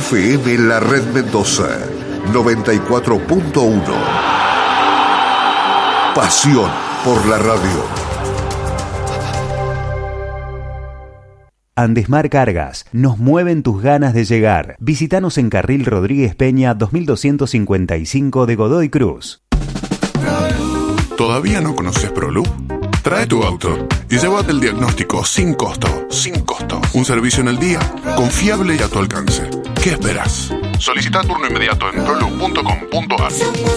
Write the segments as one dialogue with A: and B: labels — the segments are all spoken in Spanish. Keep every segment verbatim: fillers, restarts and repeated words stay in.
A: F M La Red Mendoza, noventa y cuatro punto uno. Pasión por la radio.
B: Andesmar Cargas, nos mueven tus ganas de llegar. Visítanos en Carril Rodríguez Peña dos mil doscientos cincuenta y cinco de Godoy Cruz.
C: ¿Todavía no conoces ProLoop? Trae tu auto y llévate el diagnóstico sin costo. Sin costo. Un servicio en el día, confiable y a tu alcance. ¿Qué esperas? Solicita turno inmediato en proloop punto com punto a r.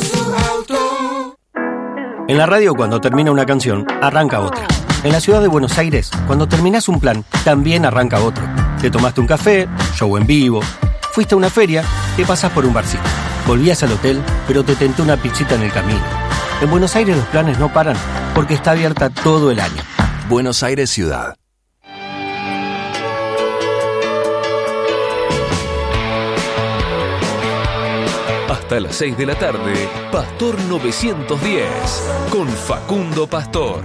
D: En la radio, cuando termina una canción, arranca otra. En la ciudad de Buenos Aires, cuando terminás un plan, también arranca otro. Te tomaste un café, show en vivo, fuiste a una feria, te pasás por un barcito. Volvías al hotel, pero te tentó una pizzita en el camino. En Buenos Aires los planes no paran, porque está abierta todo el año.
E: Buenos Aires Ciudad. Hasta las seis de la tarde, Pastor novecientos diez, con Facundo Pastor.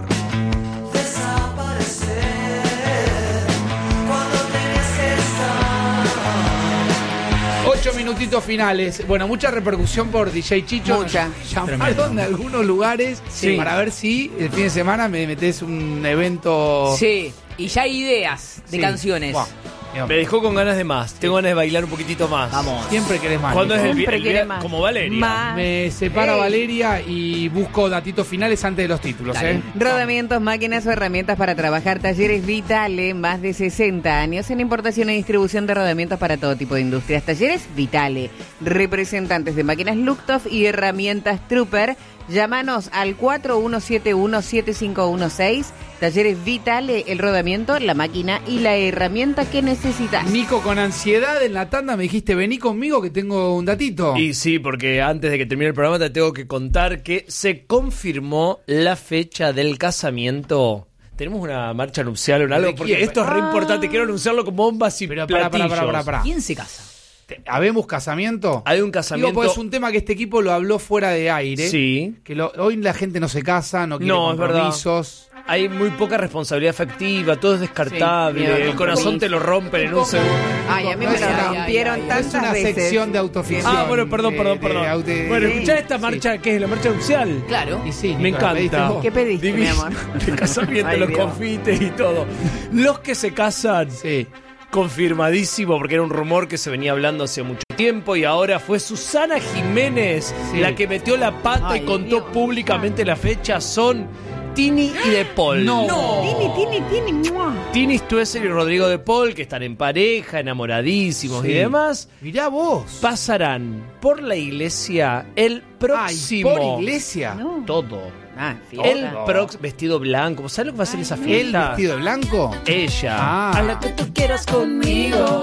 F: Ocho minutitos finales. Bueno, mucha repercusión por D J Chicho.
G: Mucha.
F: Nos llamaron de algunos lugares
G: Sí.
F: para ver si el fin de semana me metés un evento.
G: Sí, y ya hay ideas de
F: Sí.
G: canciones.
F: Buah,
H: Me dejó con ganas de más. Tengo ganas de bailar un poquito más.
G: Vamos.
F: Siempre querés más.
H: ¿Cuándo es el,
G: Siempre
H: el-
G: quiere
H: el-
G: más.
H: como Valeria?
G: Más.
F: Me separa
G: Ey.
F: Valeria y busco datitos finales antes de los títulos,
G: Dale.
F: ¿eh?
I: Rodamientos, máquinas o herramientas para trabajar. Talleres Vitale, más de sesenta años en importación y distribución de rodamientos para todo tipo de industrias. Talleres Vitale, representantes de máquinas Luchthof y herramientas Trooper. Llámanos al cuatro uno siete uno siete cinco uno seis. Talleres Vitale, el rodamiento, la máquina y la herramienta que necesitas.
F: Nico, con ansiedad en la tanda me dijiste, vení conmigo que tengo un datito.
H: Y sí, porque antes de que termine el programa te tengo que contar que se confirmó la fecha del casamiento. ¿Tenemos una marcha nupcial o algo?
F: ¿De
H: Porque
F: quién?
H: esto es re importante. Quiero anunciarlo con bombas y
F: Pero pará,
H: platillos.
F: pará, pará, pará, pará.
G: ¿Quién se casa?
F: Te- ¿Habemos casamiento?
H: Hay un
F: Digo,
H: casamiento.
F: porque es un tema que este equipo lo habló fuera de aire.
H: Sí.
F: Que lo- hoy la gente no se casa, no quiere
H: No, es verdad.
F: compromisos.
H: Hay muy poca responsabilidad afectiva, todo es descartable,
I: Sí, miedo al
H: el corazón
I: compromiso.
H: te lo rompen en un segundo.
I: Ay, a mí
F: No
I: me
F: es
I: lo
F: una-
I: rompieron
F: Es
I: tantas
F: una
I: veces.
F: sección de autoficción.
H: Ah, bueno, perdón,
F: de-
H: perdón,
F: de
H: perdón.
F: auto-
H: Bueno,
F: Sí.
H: escuchá esta marcha, ¿qué es? ¿La marcha nupcial?
G: Claro.
F: Y sí,
H: Me
F: Nicolás, pediste
H: encanta.
F: vos.
I: ¿Qué pediste, mi
H: Divino.
I: amor?
H: El casamiento,
I: Ay,
H: los
I: Dios.
H: confites y todo. Los que se casan,
F: Sí.
H: confirmadísimo, porque era un rumor que se venía hablando hace mucho tiempo y ahora fue Susana Jiménez
F: Sí.
H: la que metió la pata
I: Ay,
H: y contó
I: Dios.
H: públicamente la fecha. Son Tini y De Paul.
F: No.
I: Tini, Tini, Tini, ¡mua!
H: Tini Stoessel y Rodrigo De Paul, que están en pareja, enamoradísimos
F: Sí.
H: y demás,
F: Mirá vos.
H: pasarán por la iglesia el próximo.
F: Ay, por iglesia.
I: No.
H: Todo.
I: Ah,
H: El
I: fiesta.
H: próximo vestido blanco. ¿Sabes lo que va a ser esa
F: ¿El
H: fiesta?
F: vestido de blanco?
H: Ella.
F: Ah.
H: A la que tú quieras conmigo.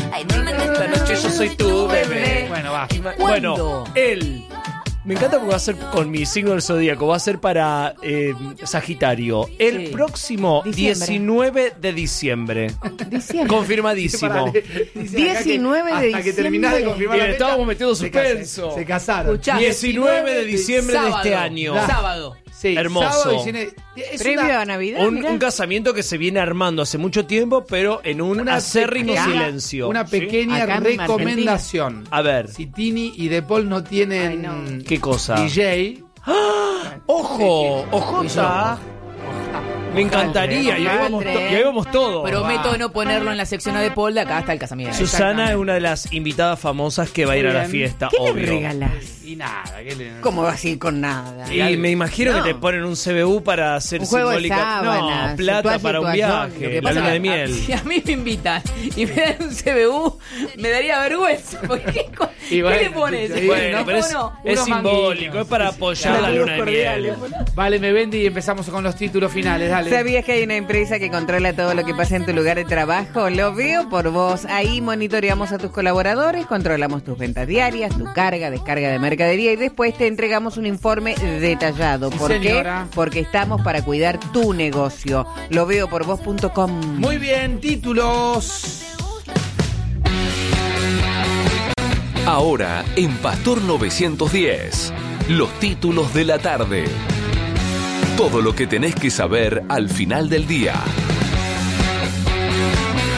H: Esta noche yo soy tu bebé.
F: Bueno, va.
H: Bueno,
G: ¿Cuándo?
H: él. Me encanta porque va a ser con mi signo del zodíaco. Va a ser para eh, Sagitario. El
G: Sí.
H: próximo
I: Diciembre.
H: diecinueve de diciembre.
I: Diciembre.
H: Confirmadísimo.
I: diecinueve de
F: Hasta que terminás de
I: diciembre.
F: confirmar la
H: Bien,
F: fecha,
H: estábamos metiendo
F: se casa-
H: suspenso.
F: Se casaron.
G: Escuchá,
H: diecinueve de diciembre de
G: sábado.
H: este año.
G: Sábado.
F: Sí,
H: Hermoso.
F: sábado diecinueve. Es
I: Previo
F: una-
I: a Navidad.
H: Un,
I: mirá.
H: un casamiento que se viene armando hace mucho tiempo, pero en un
F: Una
H: acérrimo
F: pequeña-
H: silencio.
F: Una
H: ¿Sí?
F: pequeña
I: Acá en
F: recomendación.
H: A ver,
F: Si Tini y De Paul no tienen
I: Ay, no.
H: ¿qué cosa?
F: D J,
H: ¡Ojo! ¡Ojota! Me encantaría, y ahí vamos,
I: Ojalá.
H: to- y ahí vamos todos.
G: Prometo no ponerlo en la sección de Paul de acá hasta el casamiento.
H: Susana es una de las invitadas famosas que va a ir
F: Muy
H: a la
F: bien.
H: fiesta,
I: ¿Qué le
H: obvio.
I: regalás?
F: y nada. ¿qué le-
I: ¿Cómo vas a ir con nada?
H: Y me imagino
I: No.
H: que te ponen un C B U para hacer
I: Un juego de
H: simbólica.
I: sábanas,
H: no, plata
I: toalla y
H: para un
I: toallón.
H: viaje,
G: Lo que
H: la
G: pasa
H: luna de
G: que
H: miel.
G: Si a mí me invitan y me dan un C B U, me daría vergüenza. Porque, ¿qué, co-
F: Y bueno,
G: ¿qué le pones?
F: y
H: Bueno,
G: ¿No?
H: pero es,
G: ¿Cómo no?
H: es
F: Unos
H: simbólico,
F: manguitos.
H: es para apoyar la
F: Saludos
H: luna de
F: cordiales.
H: miel.
F: Vale, me vende y empezamos con los títulos finales. Dale.
I: ¿Sabías que hay una empresa que controla todo lo que pasa en tu lugar de trabajo? Lo veo por vos. Ahí monitoreamos a tus colaboradores, controlamos tus ventas diarias, tu carga, descarga de mercadería y después te entregamos un informe detallado.
F: Sí,
I: ¿Por
F: señora.
I: qué? Porque estamos para cuidar tu negocio. Lo veo por vos punto com.
F: Muy bien, títulos.
E: Ahora en Pastor novecientos diez, los títulos de la tarde. Todo lo que tenés que saber al final del día.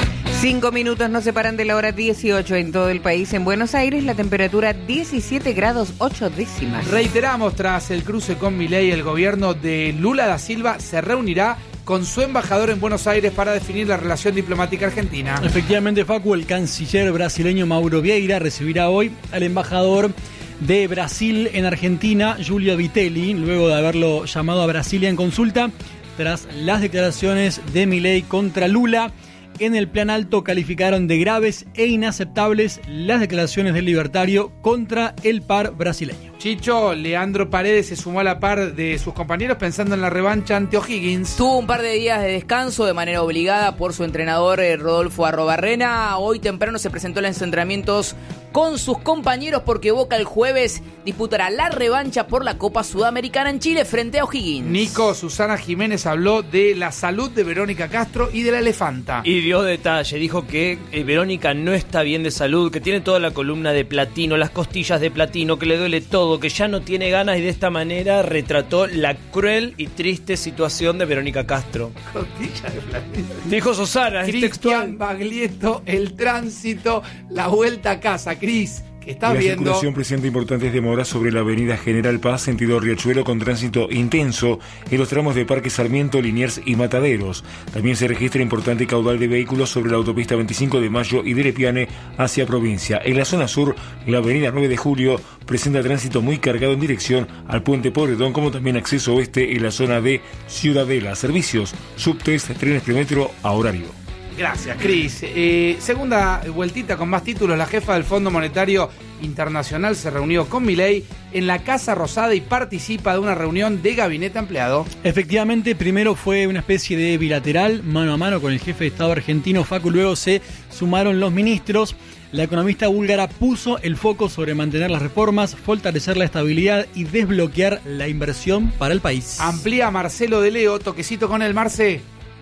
I: Cinco minutos nos separan de la hora dieciocho en todo el país. En Buenos Aires la temperatura diecisiete grados ocho décimas.
F: Reiteramos, tras el cruce con Milei, el gobierno de Lula da Silva se reunirá con su embajador en Buenos Aires para definir la relación diplomática argentina.
J: Efectivamente, Facu, el canciller brasileño Mauro Vieira recibirá hoy al embajador de Brasil en Argentina, Giulio Vitelli, luego de haberlo llamado a Brasilia en consulta tras las declaraciones de Milei contra Lula. En el plan alto calificaron de graves e inaceptables las declaraciones del libertario contra el par brasileño.
F: Chicho, Leandro Paredes se sumó a la par de sus compañeros pensando en la revancha ante O'Higgins.
G: Tuvo un par de días de descanso de manera obligada por su entrenador eh, Rodolfo Arrobarrena. Hoy temprano se presentó en los entrenamientos con sus compañeros porque Boca el jueves disputará la revancha por la Copa Sudamericana en Chile frente a O'Higgins.
F: Nico, Susana Jiménez habló de la salud de Verónica Castro y de la elefanta.
H: Y dio detalle, dijo que eh, Verónica no está bien de salud, que tiene toda la columna de platino, las costillas de platino, que le duele todo, que ya no tiene ganas, y de esta manera retrató la cruel y triste situación de Verónica Castro.
F: Costilla de platino.
H: Dijo Susana, es textual.
F: Cristian Baglietto, el tránsito, la vuelta a casa. Cris, que estás
K: la
F: viendo.
K: La circulación presenta importantes demoras sobre la avenida General Paz, sentido Riachuelo, con tránsito intenso en los tramos de Parque Sarmiento, Liniers y Mataderos. También se registra importante caudal de vehículos sobre la autopista veinticinco de Mayo y de Lepiane hacia provincia. En la zona sur, la avenida nueve de Julio presenta tránsito muy cargado en dirección al puente Porredón, como también acceso oeste en la zona de Ciudadela. Servicios, subtes, trenes de metro a horario.
F: Gracias, Cris. Eh, segunda vueltita con más títulos. La jefa del Fondo Monetario Internacional se reunió con Milei en la Casa Rosada y participa de una reunión de gabinete ampliado.
J: Efectivamente, primero fue una especie de bilateral, mano a mano con el jefe de Estado argentino, Facu, luego se sumaron los ministros. La economista búlgara puso el foco sobre mantener las reformas, fortalecer la estabilidad y desbloquear la inversión para el país.
F: Amplía Marcelo de Leo, toquecito con el Marce.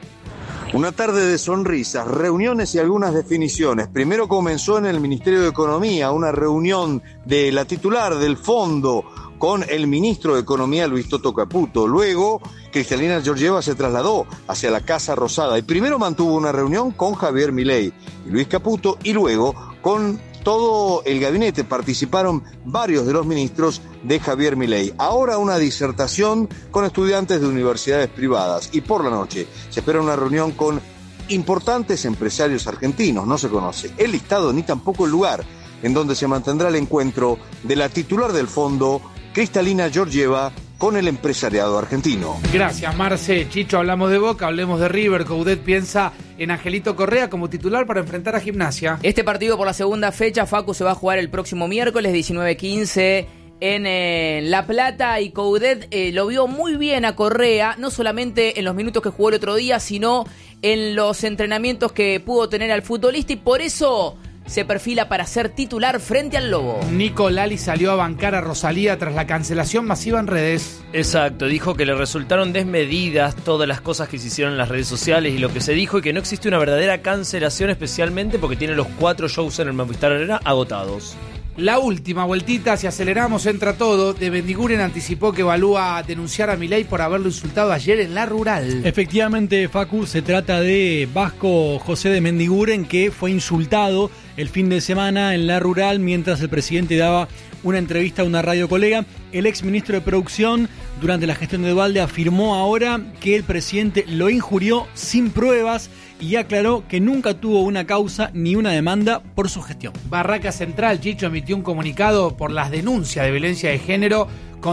L: Una tarde de sonrisas, reuniones y algunas definiciones. Primero comenzó en el Ministerio de Economía una reunión de la titular del fondo con el ministro de Economía, Luis Toto Caputo. Luego, Cristalina Georgieva se trasladó hacia la Casa Rosada y primero mantuvo una reunión con Javier Milei y Luis Caputo y luego con todo el gabinete. Participaron varios de los ministros de Javier Milei. Ahora una disertación con estudiantes de universidades privadas y por la noche se espera una reunión con importantes empresarios argentinos. No se conoce el listado ni tampoco el lugar en donde se mantendrá el encuentro de la titular del fondo, Cristalina Georgieva, con el empresariado argentino.
F: Gracias, Marce. Chicho, hablamos de Boca, hablemos de River. Coudet piensa en Angelito Correa como titular para enfrentar a Gimnasia.
G: Este partido por la segunda fecha, Facu, se va a jugar el próximo miércoles diecinueve quince en eh, La Plata, y Coudet eh, lo vio muy bien a Correa, no solamente en los minutos que jugó el otro día, sino en los entrenamientos que pudo tener al futbolista, y por eso se perfila para ser titular frente al Lobo.
F: Nico Lali salió a bancar a Rosalía tras la cancelación masiva en redes.
H: Exacto, dijo que le resultaron desmedidas todas las cosas que se hicieron en las redes sociales y lo que se dijo, y que no existe una verdadera cancelación, especialmente porque tiene los cuatro shows en el Movistar Arena agotados.
F: La última vueltita, si aceleramos, entra todo. De Mendiguren anticipó que evalúa denunciar a Milei por haberlo insultado ayer en la rural.
J: Efectivamente, Facu, se trata de Vasco José de Mendiguren, que fue insultado el fin de semana en la rural mientras el presidente daba una entrevista a una radio colega. El ex ministro de Producción, durante la gestión de Duhalde, afirmó ahora que el presidente lo injurió sin pruebas y aclaró que nunca tuvo una causa ni una demanda por su gestión.
F: Barraca Central, Chicho, emitió un comunicado por las denuncias de violencia de género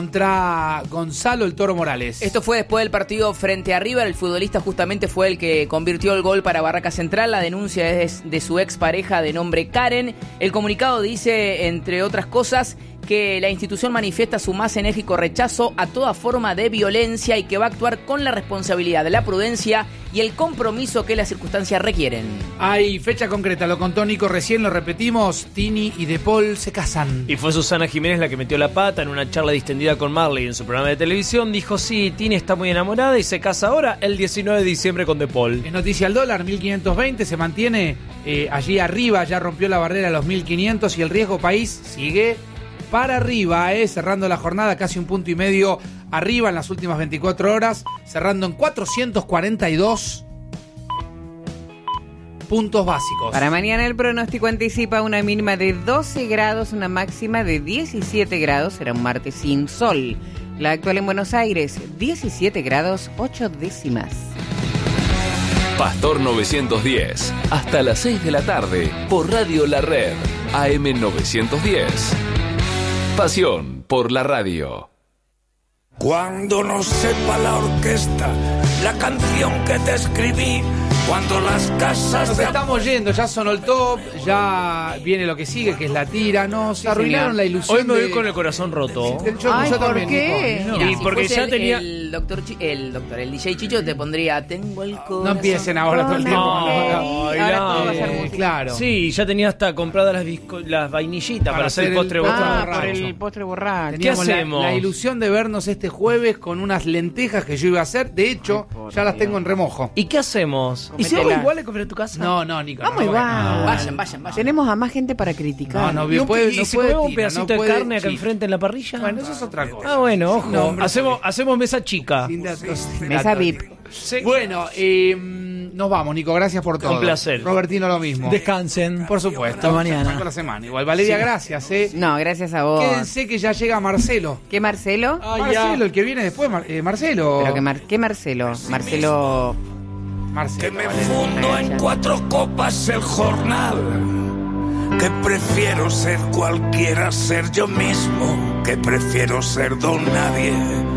F: contra Gonzalo el Toro Morales.
G: Esto fue después del partido frente a River. El futbolista justamente fue el que convirtió el gol para Barraca Central. La denuncia es de su expareja de nombre Karen. El comunicado dice, entre otras cosas, que la institución manifiesta su más enérgico rechazo a toda forma de violencia y que va a actuar con la responsabilidad, la prudencia y el compromiso que las circunstancias requieren.
F: Hay fecha concreta, lo contó Nico recién, lo repetimos. Tini y De Paul se casan.
H: Y fue Susana Jiménez la que metió la pata en una charla distendida con Marley en su programa de televisión. Dijo, sí, Tini está muy enamorada y se casa ahora el diecinueve de diciembre con De Paul.
F: En noticia al dólar, mil quinientos veinte, se mantiene eh, allí arriba, ya rompió la barrera a los mil quinientos y el riesgo país sigue para arriba, eh, cerrando la jornada casi un punto y medio arriba en las últimas veinticuatro horas, cerrando en cuatrocientos cuarenta y dos. puntos básicos.
I: Para mañana el pronóstico anticipa una mínima de doce grados, una máxima de diecisiete grados. Será un martes sin sol. La actual en Buenos Aires, diecisiete grados, ocho décimas.
E: Pastor novecientos diez, hasta las seis de la tarde, por Radio La Red, A M novecientos diez. Pasión por la radio.
M: Cuando no sepa la orquesta la canción que te escribí, cuando las casas
F: Nos
M: de...
F: estamos yendo, ya sonó el top, ya viene lo que sigue, que es la tira. Nos arruinaron la ilusión.
H: Hoy me voy
F: de...
H: con el corazón roto.
F: Yo,
I: Ay,
F: yo
I: ¿por
F: también,
I: qué?
F: Nico.
G: Mira,
H: Y
G: si
H: porque
G: fuese
H: ya
G: el,
H: tenía-
G: el doctor, Chi- el doctor, el D J Chicho te pondría, tengo el corazón.
F: No empiecen ahora todo el tiempo.
H: No,
F: No,
H: ay,
I: Ahora
H: no.
I: todo va a ser
F: Eh,
I: música.
F: claro.
H: Sí, ya tenía hasta compradas las, bizco- las vainillitas para, hacer el postre
F: el-
H: borracho.
I: Ah,
F: borracho.
I: por el postre borracho.
F: Teníamos
H: ¿Qué
F: la-
H: hacemos?
F: La, ilusión de vernos este jueves con unas lentejas que yo iba a hacer. De hecho, ya las tengo en remojo.
H: ¿Y qué hacemos? ¿Y si vamos
I: Cométela.
H: igual a comer a tu casa?
F: No, no, Nico.
I: Vamos
F: no,
I: igual.
F: no,
G: Vayan, vayan, vayan.
I: Tenemos a más gente para criticar.
F: No, no,
H: ¿Y, un-
F: puede-
H: y
F: no
H: si
F: puede
H: comemos un
F: tirar,
H: pedacito
F: no
H: de
F: puede
H: carne acá
F: chip.
H: enfrente en la parrilla?
F: Bueno, eso es otra cosa.
H: Ah, bueno, ojo.
F: No, hombre,
H: hacemos,
F: porque-
H: hacemos mesa chica.
F: Sin datos, sin
I: Mesa
F: datos.
I: V I P.
H: Sí.
F: Bueno, eh, nos vamos, Nico. Gracias por todo.
H: Un placer.
F: Robertino, lo mismo.
J: Descansen.
F: Por supuesto.
J: Hasta mañana.
F: Hasta la semana. Igual, Valeria,
J: Sí.
F: gracias. Eh.
I: No, gracias a vos.
F: Quédense que ya llega Marcelo.
I: ¿Qué Marcelo?
F: Marcelo, el que viene después. Mar- eh, Marcelo.
I: Pero que Mar- ¿Qué Marcelo? Marcelo.
F: Marcelo.
M: Que me fundo en cuatro copas el jornal, que prefiero ser cualquiera, ser yo mismo, que prefiero ser don nadie,